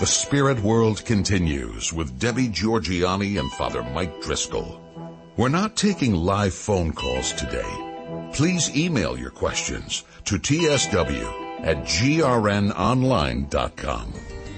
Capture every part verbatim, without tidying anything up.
The Spirit World continues with Debbie Georgianni and Father Mike Driscoll. We're not taking live phone calls today. Please email your questions to t s w at g r n online dot com.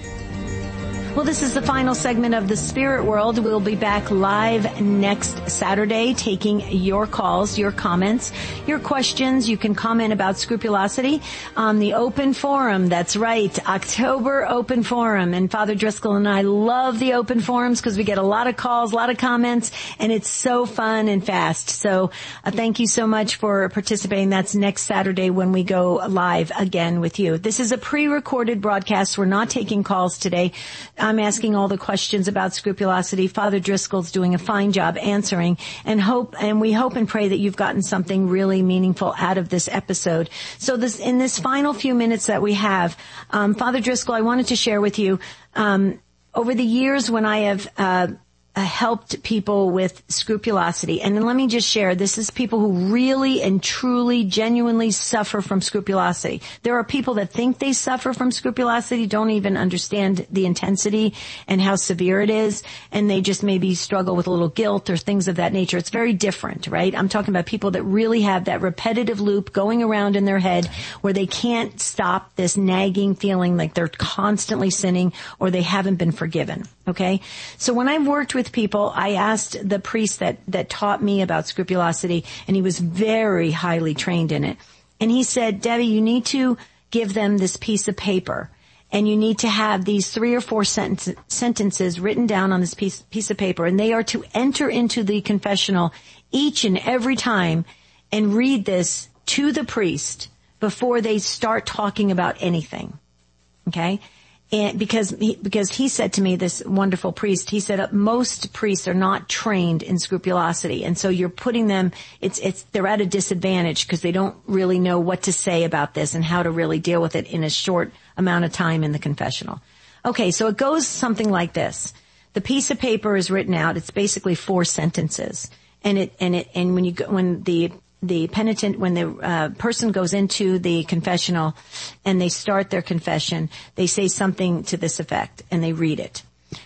Well, this is the final segment of The Spirit World. We'll be back live next Saturday taking your calls, your comments, your questions. You can comment about scrupulosity on the open forum. That's right, October open forum. And Father Driscoll and I love the open forums because we get a lot of calls, a lot of comments, and it's so fun and fast. So uh, thank you so much for participating. That's next Saturday when we go live again with you. This is a pre-recorded broadcast. We're not taking calls today. I'm asking all the questions about scrupulosity. Father Driscoll's doing a fine job answering, and hope, and we hope and pray that you've gotten something really meaningful out of this episode. So this, in this final few minutes that we have, um, Father Driscoll, I wanted to share with you, um, over the years when I have, uh, Uh, helped people with scrupulosity. And then let me just share, this is people who really and truly, genuinely suffer from scrupulosity. There are people that think they suffer from scrupulosity, don't even understand the intensity and how severe it is, and they just maybe struggle with a little guilt or things of that nature. It's very different, right? I'm talking about people that really have that repetitive loop going around in their head where they can't stop this nagging feeling like they're constantly sinning or they haven't been forgiven. Okay? So when I've worked with people, I asked the priest that, that taught me about scrupulosity, and he was very highly trained in it. And he said, Debbie, you need to give them this piece of paper, and you need to have these three or four senten- sentences written down on this piece, piece of paper, and they are to enter into the confessional each and every time and read this to the priest before they start talking about anything. Okay? And because he, because he said to me, this wonderful priest, he said, most priests are not trained in scrupulosity. And so you're putting them, it's, it's, they're at a disadvantage because they don't really know what to say about this and how to really deal with it in a short amount of time in the confessional. Okay. So it goes something like this. The piece of paper is written out. It's basically four sentences. And it, and it, and when you go, when the, the penitent, when the uh, person goes into the confessional and they start their confession, they say something to this effect, and they read it.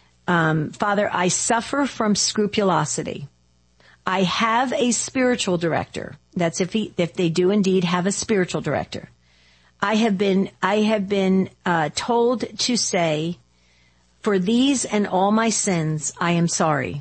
Um, Father, I suffer from scrupulosity. I have a spiritual director. That's if he, if they do indeed have a spiritual director. I have been, I have been uh, told to say, for these and all my sins, I am sorry.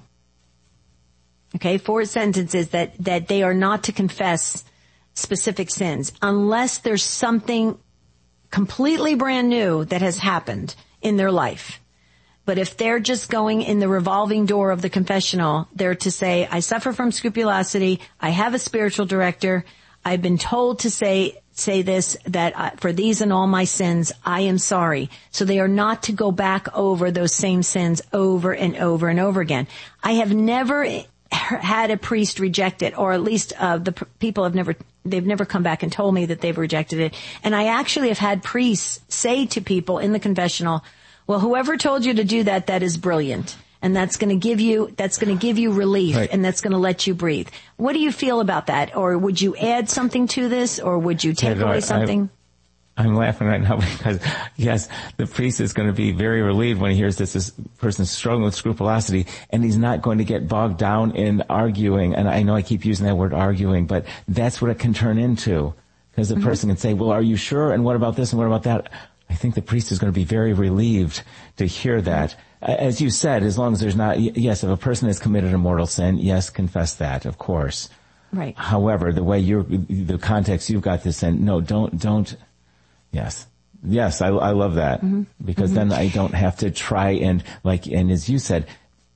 Okay, four sentences that, that they are not to confess specific sins unless there's something completely brand new that has happened in their life. But if they're just going in the revolving door of the confessional, they're to say, I suffer from scrupulosity. I have a spiritual director. I've been told to say, say this, that I, for these and all my sins, I am sorry. So they are not to go back over those same sins over and over and over again. I have never had a priest reject it, or at least uh, the p- people have never, they've never come back and told me that they've rejected it. And I actually have had priests say to people in the confessional, well, whoever told you to do that, that is brilliant. And that's going to give you, that's going to give you relief, right, and that's going to let you breathe. What do you feel about that? Or would you add something to this, or would you take yeah, no, away something? I, I'm laughing right now because, yes, the priest is going to be very relieved when he hears this, this person's struggling with scrupulosity, and he's not going to get bogged down in arguing. And I know I keep using that word arguing, but that's what it can turn into. Because the mm-hmm. person can say, well, are you sure? And what about this? And what about that? I think the priest is going to be very relieved to hear that. As you said, as long as there's not, yes, if a person has committed a mortal sin, yes, confess that, of course. Right. However, the way you're, the context you've got this in, no, don't, don't, yes. Yes, I, I love that. Mm-hmm. Because mm-hmm. then I don't have to try and, like, and as you said,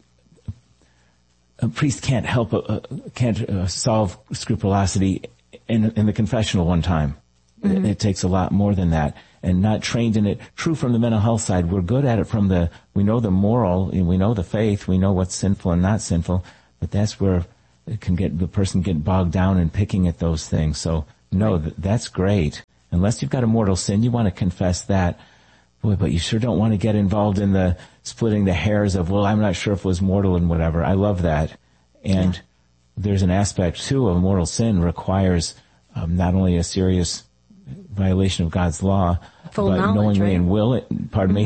a priest can't help, uh, can't uh, solve scrupulosity in, in the confessional one time. Mm-hmm. It, it takes a lot more than that. And not trained in it. True, from the mental health side, we're good at it from the, we know the moral, we know the faith, we know what's sinful and not sinful, but that's where it can get, the person get bogged down in picking at those things. So, no, th- that's great. Unless you've got a mortal sin, you want to confess that. Boy, but you sure don't want to get involved in the splitting the hairs of, well, I'm not sure if it was mortal and whatever. I love that. And yeah. there's an aspect, too, of mortal sin requires um, not only a serious violation of God's law, Full but knowledge, knowingly right? and will, pardon mm-hmm. me,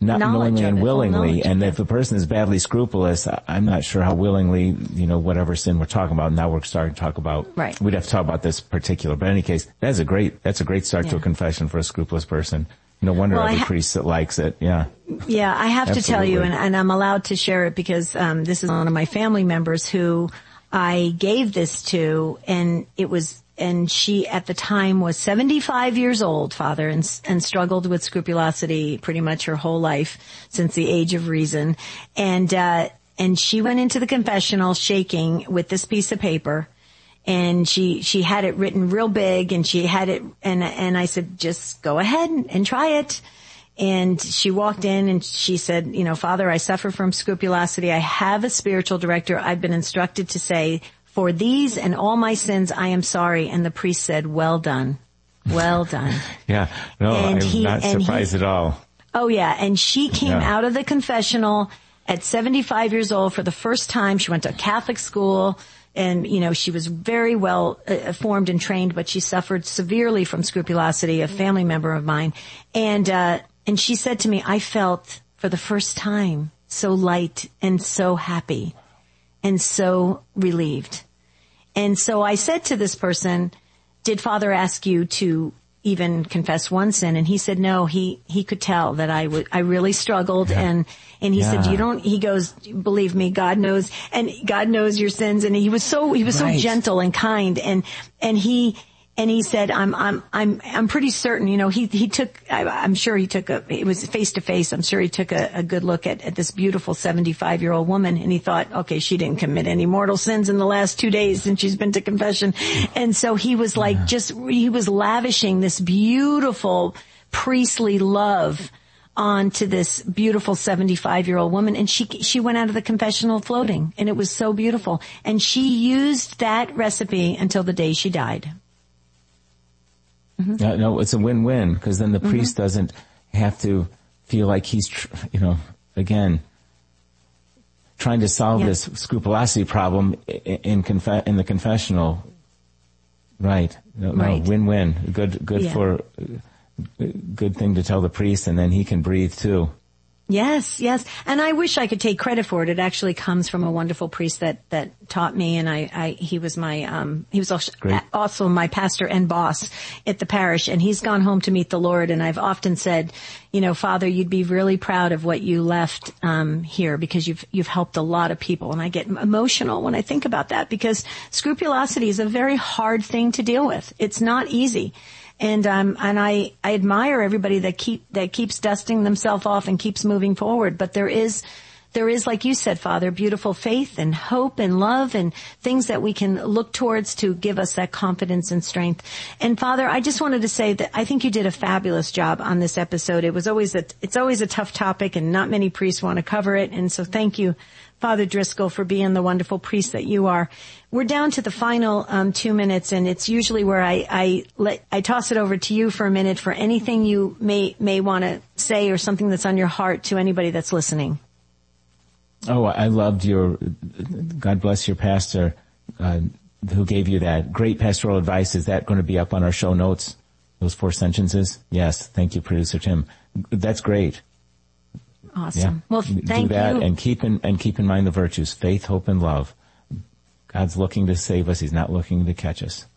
not knowingly and it, willingly. And of if a person is badly scrupulous, I'm not sure how willingly, you know, whatever sin we're talking about. Now we're starting to talk about, right. We'd have to talk about this particular, but in any case, that's a great, that's a great start yeah. to a confession for a scrupulous person. No wonder well, every ha- priest that likes it. Yeah. Yeah, I have Absolutely. to tell you, and, and I'm allowed to share it because um, this is one of my family members who I gave this to, and it was, and she at the time was seventy-five years old, Father, and, and struggled with scrupulosity pretty much her whole life since the age of reason. And, uh, and she went into the confessional shaking with this piece of paper. And she, she had it written real big, and she had it, and, and I said, just go ahead and try it. And she walked in and she said, you know, Father, I suffer from scrupulosity. I have a spiritual director. I've been instructed to say, for these and all my sins, I am sorry. And the priest said, well done. Well done. Yeah. No, and I'm he, not surprised he, at all. Oh yeah. And she came yeah. out of the confessional at seventy-five years old for the first time. She went to Catholic school. And, you know, she was very well uh, formed and trained, but she suffered severely from scrupulosity, a family member of mine. And, uh, and she said to me, I felt for the first time so light and so happy and so relieved. And so I said to this person, did Father ask you to even confess one sin? And he said, no, he, he could tell that I would, I really struggled. Yeah. And, and he yeah. said, you don't, he goes, believe me, God knows, and God knows your sins. And he was so, he was right. so gentle and kind. And, and he, and he said, I'm, I'm, I'm, I'm pretty certain, you know, he, he took, I, I'm sure he took a, it was face to face. I'm sure he took a, a good look at, at this beautiful seventy-five year old woman. And he thought, okay, she didn't commit any mortal sins in the last two days since she's been to confession. And so he was like, yeah. just, he was lavishing this beautiful priestly love onto this beautiful seventy-five year old woman. And she, she went out of the confessional floating, and it was so beautiful. And she used that recipe until the day she died. Mm-hmm. No, no, it's a win-win, because then the mm-hmm. priest doesn't have to feel like he's, tr- you know, again, trying to solve yeah. this scrupulosity problem in, in, conf- in the confessional. Right. No, right. no, win-win. Good, good yeah. for, good thing to tell the priest, and then he can breathe too. Yes, yes. And I wish I could take credit for it. It actually comes from a wonderful priest that, that taught me, and I, I, he was my, um, he was also, also my pastor and boss at the parish, and he's gone home to meet the Lord. And I've often said, you know, Father, you'd be really proud of what you left, um, here, because you've, you've helped a lot of people. And I get emotional when I think about that, because scrupulosity is a very hard thing to deal with. It's not easy. And um and I I admire everybody that keep that keeps dusting themselves off and keeps moving forward. But there is there is, like you said, Father, beautiful faith and hope and love and things that we can look towards to give us that confidence and strength. And Father, I just wanted to say that I think you did a fabulous job on this episode. It was always a it's always a tough topic, and not many priests want to cover it. And so thank you, Father Driscoll, for being the wonderful priest that you are. We're down to the final um, two minutes, and it's usually where I I, let, I toss it over to you for a minute for anything you may may want to say or something that's on your heart to anybody that's listening. Oh, I loved your, God bless your pastor uh, who gave you that great pastoral advice. Is that going to be up on our show notes, those four sentences? Yes, thank you, Producer Tim. That's great. Awesome. Yeah. Well, thank Do that you. and keep in and keep in mind the virtues: faith, hope, and love. God's looking to save us. He's not looking to catch us.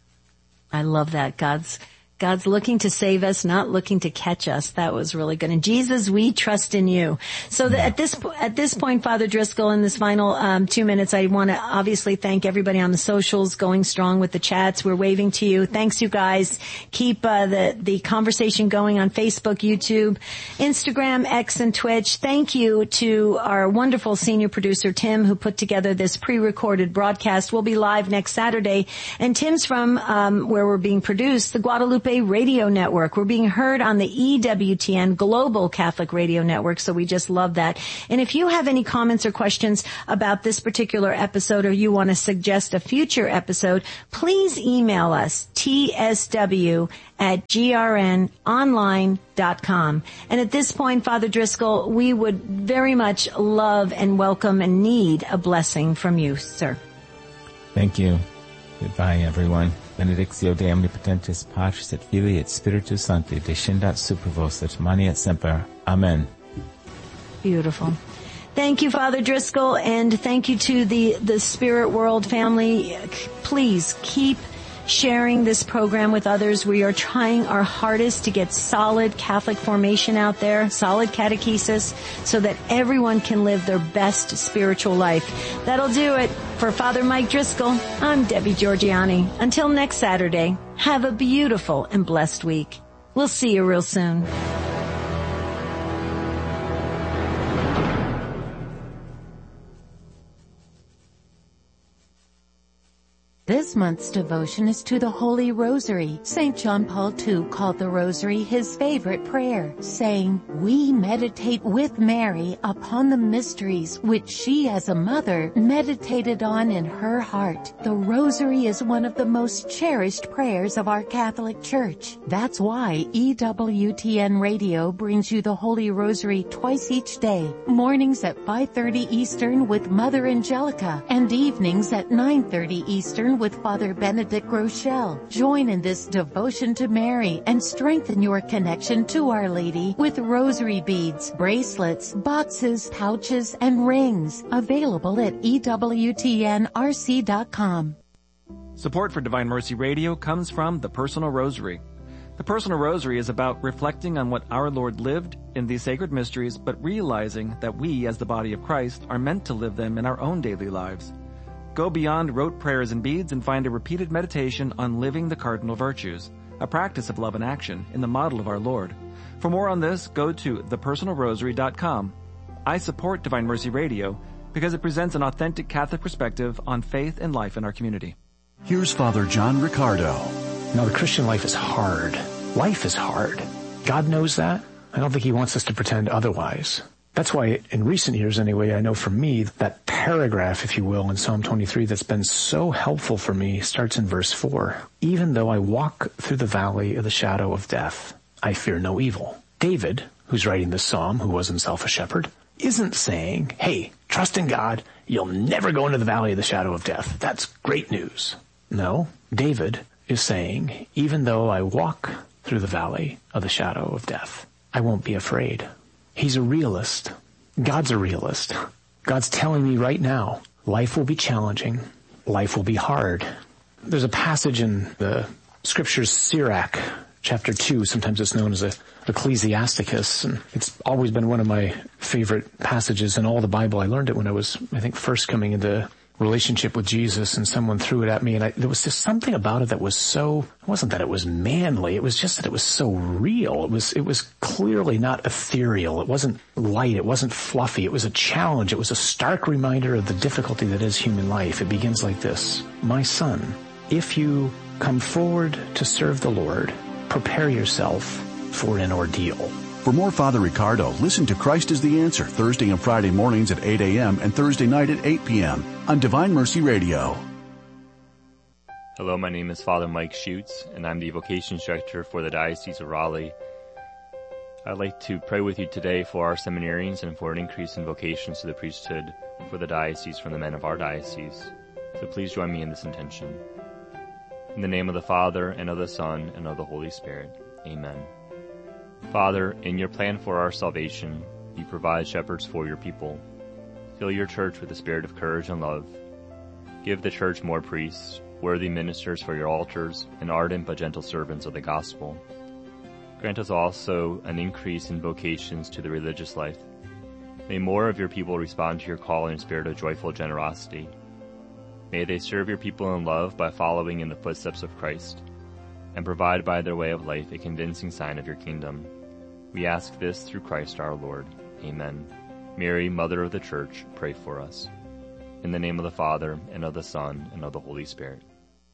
I love that. God's God's looking to save us, not looking to catch us. That was really good. And Jesus, we trust in you. So that at this at this point, Father Driscoll, in this final um, two minutes, I want to obviously thank everybody on the socials, going strong with the chats. We're waving to you. Thanks, you guys. Keep uh, the the conversation going on Facebook, YouTube, Instagram, X, and Twitch. Thank you to our wonderful senior producer Tim, who put together this pre-recorded broadcast. We'll be live next Saturday, and Tim's from um, where we're being produced, the Guadalupe Radio Network. We're being heard on the E W T N Global Catholic Radio Network, so we just love that. And if you have any comments or questions about this particular episode, or you want to suggest a future episode, please email us, t s w at g r n online dot com. And at this point, Father Driscoll, we would very much love and welcome and need a blessing from you, sir. Thank you. Goodbye, everyone. Benedictio de omnipotentis Patris et Filii et Spiritus Sancti, descendat super vos et maneat semper. Amen. Beautiful. Thank you, Father Driscoll, and thank you to the, the Spirit World family. Please keep sharing this program with others. We are trying our hardest to get solid Catholic formation out there, solid catechesis, so that everyone can live their best spiritual life. That'll do it. For Father Mike Driscoll, I'm Debbie Georgianni. Until next Saturday, have a beautiful and blessed week. We'll see you real soon. This month's devotion is to the Holy Rosary. Saint John Paul the Second called the Rosary his favorite prayer, saying, "We meditate with Mary upon the mysteries which she as a mother meditated on in her heart." The Rosary is one of the most cherished prayers of our Catholic Church. That's why E W T N Radio brings you the Holy Rosary twice each day, mornings at five thirty Eastern with Mother Angelica, and evenings at nine thirty Eastern with Father Benedict Rochelle. Join in this devotion to Mary and strengthen your connection to Our Lady with rosary beads, bracelets, boxes, pouches, and rings. Available at E W T N R C dot com. Support for Divine Mercy Radio comes from the Personal Rosary. The Personal Rosary is about reflecting on what our Lord lived in these sacred mysteries, but realizing that we, as the body of Christ, are meant to live them in our own daily lives. Go beyond rote prayers and beads and find a repeated meditation on living the cardinal virtues, a practice of love and action in the model of our Lord. For more on this, go to the personal rosary dot com. I support Divine Mercy Radio because it presents an authentic Catholic perspective on faith and life in our community. Here's Father John Riccardo. Now, the Christian life is hard. Life is hard. God knows that. I don't think he wants us to pretend otherwise. That's why, in recent years anyway, I know for me, that paragraph, if you will, in Psalm twenty-three that's been so helpful for me starts in verse four. Even though I walk through the valley of the shadow of death, I fear no evil. David, who's writing this psalm, who was himself a shepherd, isn't saying, hey, trust in God, you'll never go into the valley of the shadow of death. That's great news. No, David is saying, even though I walk through the valley of the shadow of death, I won't be afraid. He's a realist. God's a realist. God's telling me right now, life will be challenging. Life will be hard. There's a passage in the scriptures, Sirach, chapter two. Sometimes it's known as a Ecclesiasticus, and it's always been one of my favorite passages in all the Bible. I learned it when I was, I think, first coming into relationship with Jesus, and someone threw it at me, and I, there was just something about it that was so, it wasn't that it was manly, it was just that it was so real. It was, it was clearly not ethereal. It wasn't light. It wasn't fluffy. It was a challenge. It was a stark reminder of the difficulty that is human life. It begins like this: my son, if you come forward to serve the Lord, prepare yourself for an ordeal. For more Father Riccardo, listen to Christ is the Answer Thursday and Friday mornings at eight a.m. and Thursday night at eight p.m. on Divine Mercy Radio. Hello, my name is Father Mike Schutz, and I'm the Vocations Director for the Diocese of Raleigh. I'd like to pray with you today for our seminarians and for an increase in vocations to the priesthood for the diocese from the men of our diocese. So please join me in this intention. In the name of the Father, and of the Son, and of the Holy Spirit. Amen. Father, in your plan for our salvation, you provide shepherds for your people. Fill your church with the spirit of courage and love. Give the church more priests, worthy ministers for your altars, and ardent but gentle servants of the gospel. Grant us also an increase in vocations to the religious life. May more of your people respond to your call in a spirit of joyful generosity. May they serve your people in love by following in the footsteps of Christ, and provide by their way of life a convincing sign of your kingdom. We ask this through Christ our Lord. Amen. Mary, Mother of the Church, pray for us. In the name of the Father, and of the Son, and of the Holy Spirit.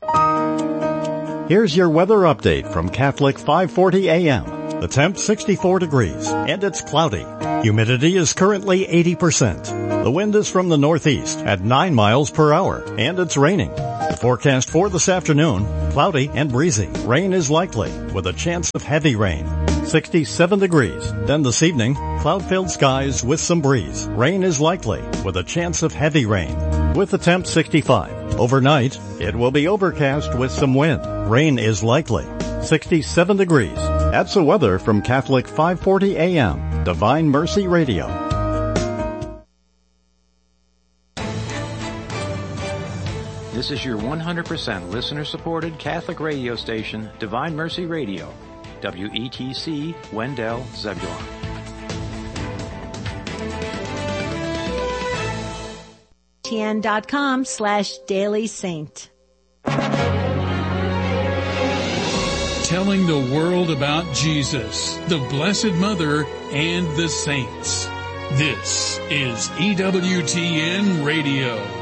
Here's your weather update from Catholic five forty A M. The temp sixty-four degrees, and it's cloudy. Humidity is currently eighty percent. The wind is from the northeast at nine miles per hour, and it's raining. The forecast for this afternoon, cloudy and breezy. Rain is likely, with a chance of heavy rain. sixty-seven degrees. Then this evening, cloud-filled skies with some breeze. Rain is likely, with a chance of heavy rain. With the temp sixty-five. Overnight, it will be overcast with some wind. Rain is likely. sixty-seven degrees. That's the weather from Catholic five forty A M, Divine Mercy Radio. This is your one hundred percent listener-supported Catholic radio station, Divine Mercy Radio, W E T C, Wendell, Zebulon. T N dot com slash Daily Saint. Telling the world about Jesus, the Blessed Mother, and the saints. This is E W T N Radio.